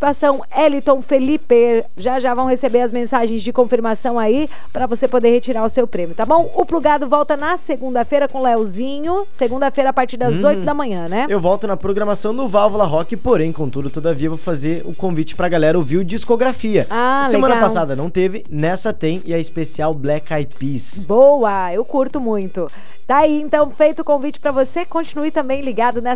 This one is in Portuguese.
participação Eliton, Felipe. Já vão receber as mensagens de confirmação aí para você poder retirar o seu prêmio, tá bom? O Plugado volta na segunda-feira com o Leozinho. Segunda-feira a partir das 8 da manhã, né? Eu volto na programação do Válvula Rock, porém, contudo, todavia, vou fazer o convite pra galera ouvir o Discografia. Semana passada não teve, nessa tem, e a especial Black Eyed Peas. Boa, eu curto muito. Tá aí, então, feito o convite pra você. Continue também ligado nessa